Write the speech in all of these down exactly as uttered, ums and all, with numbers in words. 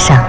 上。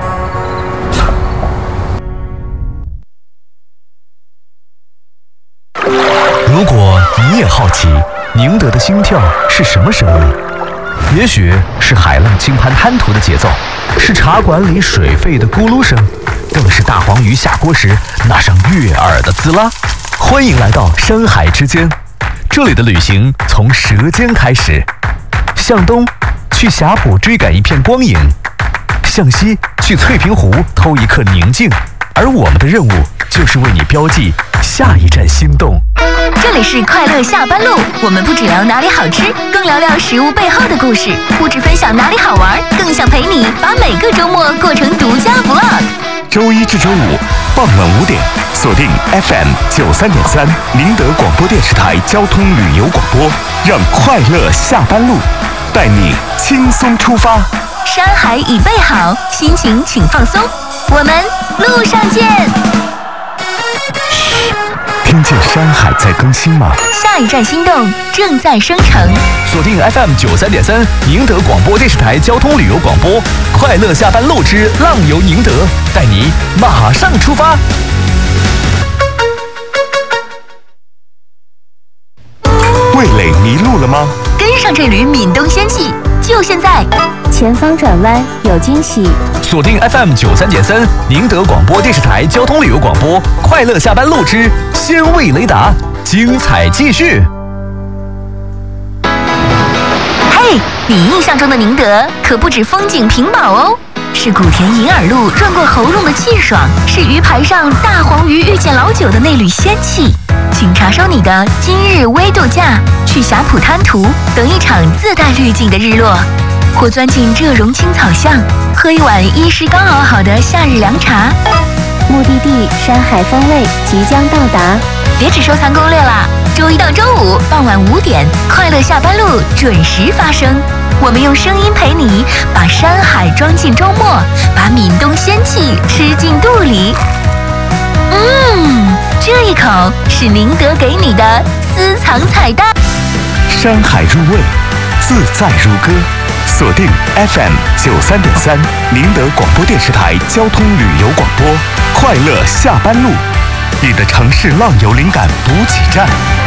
如果你也好奇宁德的心跳是什么声音，也许是海浪轻拍滩涂的节奏，是茶馆里水沸的咕噜声，更是大黄鱼下锅时那声悦耳的滋啦。欢迎来到山海之间，这里的旅行从舌尖开始。向东去霞浦追赶一片光影，向西去翠屏湖偷一刻宁静，而我们的任务就是为你标记下一站心动。 这里是快乐下班路，我们不只聊哪里好吃，更聊聊食物背后的故事；不只分享哪里好玩，更想陪你把每个周末过成独家 vlog。 周一至周五傍晚五点，锁定 F M 九三点三宁德广播电视台交通旅游广播，让快乐下班路带你轻松出发。 山海已备好，心情请放松，我们路上见。 听见山海在更新吗？ 下一站心动正在生成。 锁定 F M 九三点三宁德广播电视台交通旅游广播，快乐下班路之浪游宁德，带你马上出发。 味蕾迷路了吗？ 跟上这缕闽东仙气，就现在！ 前方转弯有惊喜。 锁定 F M 九三点三宁德广播电视台交通旅游广播，快乐下班路之鲜味雷达，精彩继续。 嘿，你印象中的宁德可不止风景屏保哦，是古田银耳路润过喉咙的气爽，是鱼排上大黄鱼遇见老酒的那缕仙气。请查收你的今日微度假，去霞浦滩涂等一场自带滤镜的日落，或钻进浙榕青草巷，喝一碗医师刚熬好的夏日凉茶。 目的地山海风味即将到达， 别只收藏攻略啦！周一到周五傍晚五点，快乐下班路准时发生。我们用声音陪你把山海装进周末，把闽东仙气吃进肚里。嗯，这一口是宁德给你的私藏彩蛋。 山海入味，自在如歌。锁定 F M 九三点三宁德广播电视台交通旅游广播，快乐下班路，你的城市浪游灵感补给站。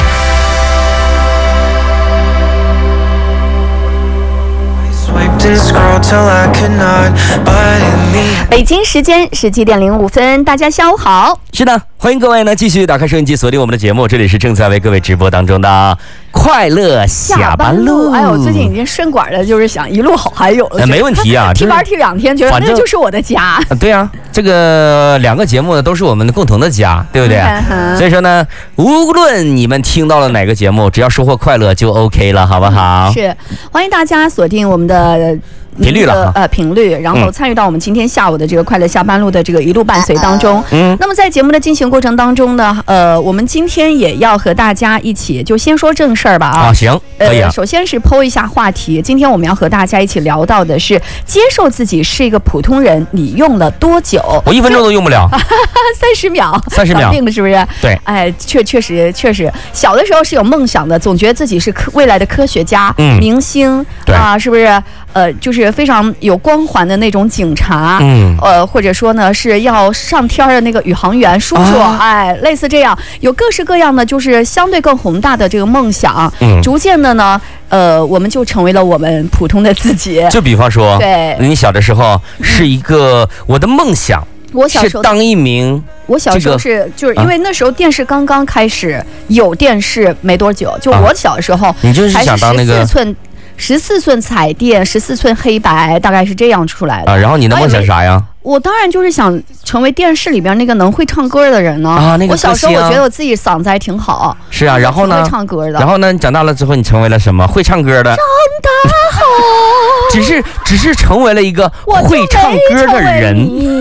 北京时间十七点零五分，大家下午好。 是的，欢迎各位呢继续打开收音机，锁定我们的节目，这里是正在为各位直播当中的快乐下班路。 哎呦，我最近已经顺管了，就是想一路好还有了， 哎、没问题啊， 踢班踢两天，觉得那就是我的家。 对啊，这个两个节目呢都是我们的共同的家，对不对？嗯、所以说呢，无论你们听到了哪个节目，只要收获快乐就 OK 了，好不好？ 是，欢迎大家锁定我们的。 频率了， 呃，频率，然后参与到我们今天下午的这个快乐下班路的这个一路伴随当中。嗯，那么在节目的进行过程当中呢，呃，我们今天也要和大家一起，就先说正事儿吧啊。 啊，行，可以啊。 呃，首先是剖一下话题，今天我们要和大家一起聊到的是，接受自己是一个普通人，你用了多久？ 我一分钟都用不了， 三十秒， 三十秒， 定了是不是？ 对， 哎，确确实确实，小的时候是有梦想的，总觉得自己是科未来的科学家、嗯、明星， 对啊，是不是？呃，就是非常有光环的那种警察， 嗯， 呃，或者说呢是要上天的那个宇航员叔叔，啊、哎，类似这样，有各式各样的，就是相对更宏大的这个梦想，嗯，逐渐的呢，呃，我们就成为了我们普通的自己。 就比方说， 对， 你小的时候是一个、嗯、我的梦想， 我小时候是当一名。 我小时候是、这个、就是因为那时候电视刚刚开始有电视没多久，就我小的时候， 啊、你就是想当那个十四寸。十四寸彩电，十四寸黑白，大概是这样出来的啊。然后你的梦想是啥呀？ 我当然就是想成为电视里边那个能会唱歌的人呢。 啊，那个、啊、 我小时候我觉得我自己嗓子还挺好。 是啊，然后呢？ 会唱歌的。 然后呢？你长大了之后，你成为了什么？会唱歌的。 长大后， 只是只是成为了一个会唱歌的人。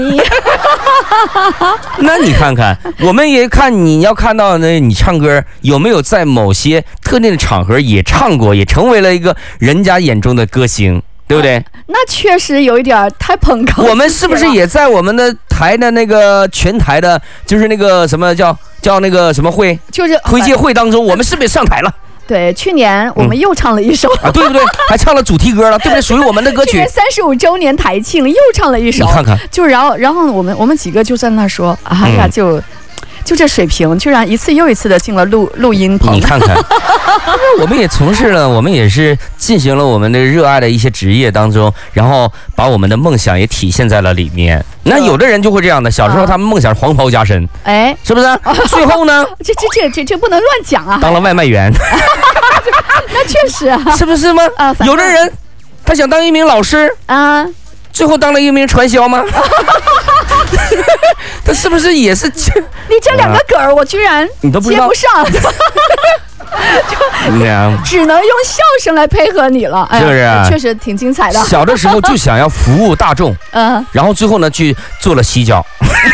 那你看看，我们也看你要看到那你唱歌有没有在某些特定的场合也唱过，也成为了一个人家眼中的歌星，对不对？啊、 那确实有一点太捧高。 我们是不是也在我们的台的那个全台的，就是那个什么叫叫那个什么会， 就是推介会当中，我们是不是也上台了？ 对，去年我们又唱了一首、 嗯、啊，对不对？还唱了主题歌了，对不对？属于我们的歌曲。 去年三十五周年台庆又唱了一首， 你看看， 就然后然后我们我们几个就在那说，哎呀，就。嗯就这水平，居然一次又一次的进了录录音棚。 你看看，我们也从事了，我们也是进行了我们的热爱的一些职业当中，然后把我们的梦想也体现在了里面。那有的人就会这样的，小时候他们梦想黄袍加身，哎，是不是？最后呢， 这这这这这不能乱讲啊！ 当了外卖员， 那确实啊， 是不是吗？啊，有的人他想当一名老师啊，最后当了一名传销吗？他是不是也是？ 你这两个梗儿，我居然你都不接不上，就只能用笑声来配合你了， 是不是？ 确实挺精彩的。 小的时候就想要服务大众，嗯，然后最后呢，去做了洗脚。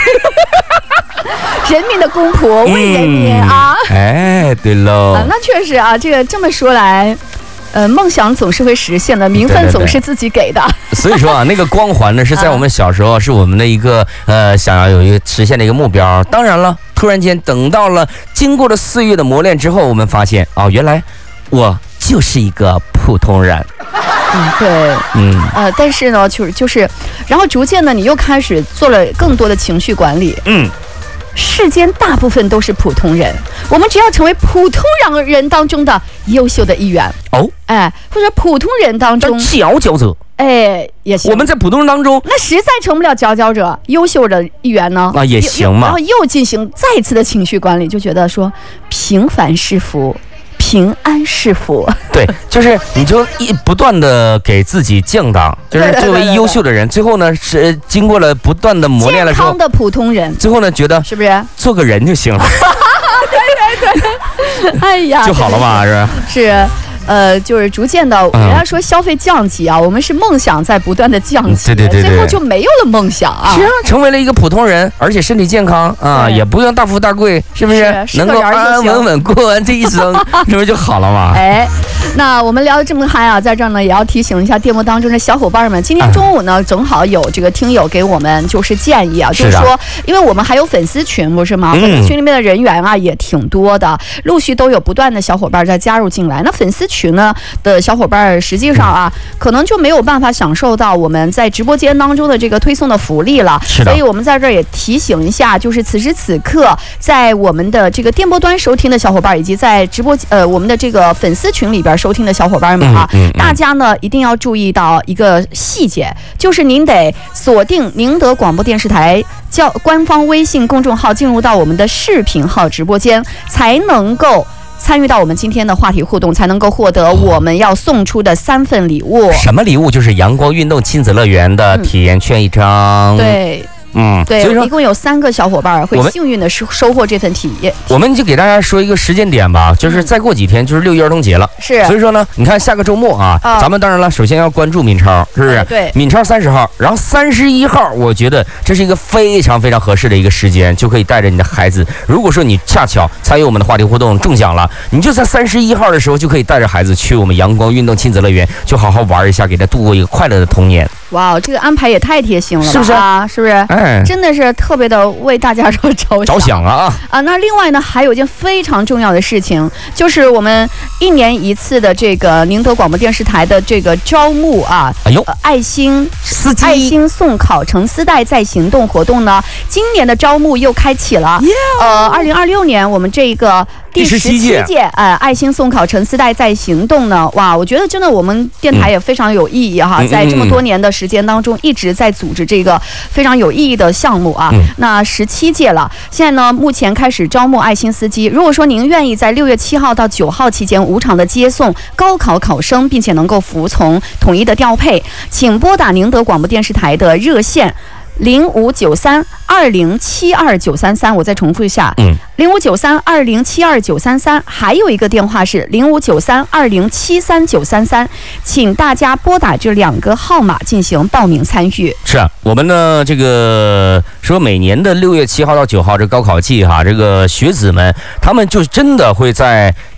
人民的公仆，为人民啊！ 哎，对喽， 那确实啊，这个这么说来。呃，梦想总是会实现的，名分总是自己给的。 对对对，所以说啊，那个光环呢，是在我们小时候，是我们的一个呃，想要有一个实现的一个目标。当然了，突然间等到了经过了四月的磨练之后，我们发现啊、哦，原来我就是一个普通人。 嗯，对，嗯，呃，但是呢，就是就是，然后逐渐呢，你又开始做了更多的情绪管理。嗯。世间大部分都是普通人，我们只要成为普通人当中的优秀的一员哦，哎，或者普通人当中佼佼者， 哎，也行。 我们在普通人当中， 那实在成不了佼佼者，优秀的一员呢， 啊，也行嘛。 然后又进行再次的情绪管理，就觉得说平凡是福。平安是福， 对，就是你就一不断的给自己降档，就是作为优秀的人，最后呢是经过了不断的磨练了之后， 健康的普通人， 最后呢觉得是不是做个人就行了？ 对对对，哎呀， 就好了嘛，是吧？ 是。呃，就是逐渐的，人家说消费降级啊，我们是梦想在不断的降级， 对对对， 最后就没有了梦想啊， 是啊，成为了一个普通人，而且身体健康啊，也不用大富大贵，是不是？能够安安稳稳过完这一生，是不是就好了嘛？ 哎，那我们聊得这么嗨啊，在这儿呢，也要提醒一下电波当中的小伙伴们，今天中午呢，正好有这个听友给我们就是建议啊，就是说，因为我们还有粉丝群，不是吗？粉丝群里面的人员啊也挺多的，陆续都有不断的小伙伴在加入进来，那粉丝群呢的小伙伴实际上啊，可能就没有办法享受到我们在直播间当中的这个推送的福利了。 是的。 所以我们在这儿也提醒一下，就是此时此刻在我们的这个电波端收听的小伙伴，以及在直播呃我们的这个粉丝群里边收听的小伙伴们啊，嗯嗯嗯、大家呢一定要注意到一个细节，就是您得锁定宁德广播电视台叫官方微信公众号，进入到我们的视频号直播间，才能够参与到我们今天的话题互动，才能够获得我们要送出的三份礼物。 什么礼物？就是阳光运动亲子乐园的体验券一张。 嗯、对。嗯，对，所以说一共有三个小伙伴会幸运的收收获这份体验。 我们就给大家说一个时间点吧，就是再过几天就是六一儿童节了。 是， 所以说呢，你看下个周末啊，哦、咱们当然了，首先要关注敏超，是不是？ 对， 敏超三十号，然后三十一号，我觉得这是一个非常非常合适的一个时间，就可以带着你的孩子。如果说你恰巧参与我们的话题互动中奖了，你就在三十一号的时候就可以带着孩子去我们阳光运动亲子乐园，就好好玩一下，给他度过一个快乐的童年。 哇，这个安排也太贴心了吧， 是不是啊？是不是？哎，真的是特别的为大家着着着想啊啊！ 啊，那另外呢，还有一件非常重要的事情，就是我们一年一次的这个宁德广播电视台的这个招募啊， 哎呦， 呃、爱心司机爱心送考乘丝带再行动活动呢，今年的招募又开启了。Yeah! 呃，二零二六年我们这个第十七届呃爱心送考乘丝带再行动呢，哇，我觉得真的我们电台也非常有意义哈，嗯、在这么多年的时间当中一直在组织这个非常有意义的项目啊。嗯、那十七届了，现在呢目前开始招募爱心司机。如果说您愿意在六月七号到九号期间无偿的接送高考考生，并且能够服从统一的调配，请拨打宁德广播电视台的热线零五九三二零七二九三三，我再重复一下，嗯，零五九三二零七二九三三，还有一个电话是零五九三二零七三九三三，请大家拨打这两个号码进行报名参与。 是啊，我们呢这个说每年的六月七号到九号这高考季哈，这个学子们他们就真的会在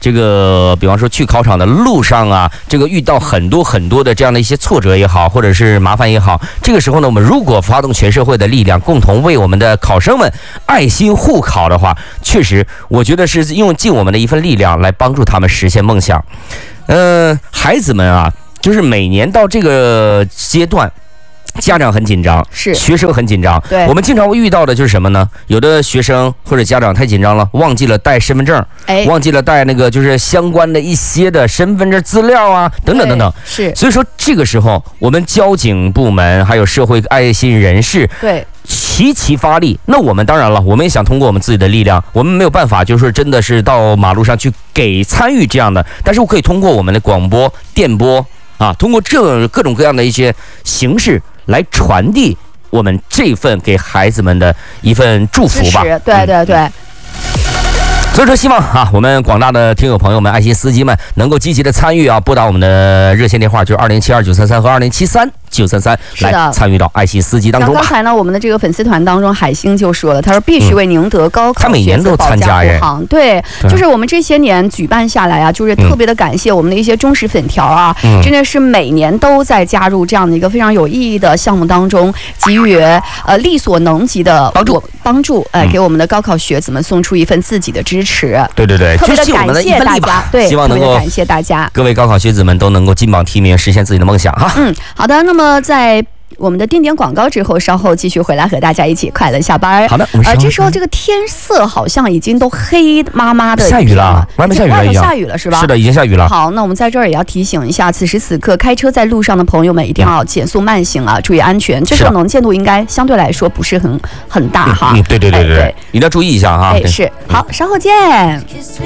这个比方说去考场的路上啊，这个遇到很多很多的这样的一些挫折也好，或者是麻烦也好，这个时候呢，我们如果发动全社会的力量，共同为我们的考生们爱心护考的话，确实，我觉得是用尽我们的一份力量来帮助他们实现梦想。呃，孩子们啊，就是每年到这个阶段。家长很紧张， 是学生很紧张。 对， 我们经常会遇到的就是什么呢？有的学生或者家长太紧张了，忘记了带身份证， 哎， 忘记了带那个就是相关的一些的身份证资料啊，等等等等。 是， 所以说这个时候，我们交警部门还有社会爱心人士， 对。 齐齐发力，那我们当然了，我们也想通过我们自己的力量，我们没有办法，就是真的是到马路上去给参与这样的，但是我可以通过我们的广播、电波啊，通过这各种各样的一些形式来传递我们这份给孩子们的一份祝福吧。 对对对。嗯所以说，希望啊，我们广大的听友朋友们、爱心司机们能够积极的参与啊，拨打我们的热线电话，就是二零七二九三三和二零七三九三三，来参与到爱心司机当中吧。 刚才呢，我们的这个粉丝团当中，海星就说了，他说必须为宁德高考学子保驾护航。对，就是我们这些年举办下来啊，就是特别的感谢我们的一些忠实粉条啊，嗯、真的是每年都在加入这样的一个非常有意义的项目当中，给予呃力所能及的帮助帮助，呃，给我们的高考学子们送出一份自己的支持。 对对对， 特别的感谢大家，对， 希望能够感谢大家， 各位高考学子们都能够金榜题名，实现自己的梦想哈。 嗯，好的，那么在我们的定点广告之后，稍后继续回来和大家一起快乐下班。 好的， 呃，这时候这个天色好像已经都黑麻麻的， 下雨了，外面下雨了，已经下雨了是吧？ 是的，已经下雨了。 好，那我们在这儿也要提醒一下，此时此刻开车在路上的朋友们一定要减速慢行啊，注意安全。这时候能见度应该相对来说不是很很大哈。 嗯，对对对对对，一定要注意一下哈。 哎，是，好，稍后见。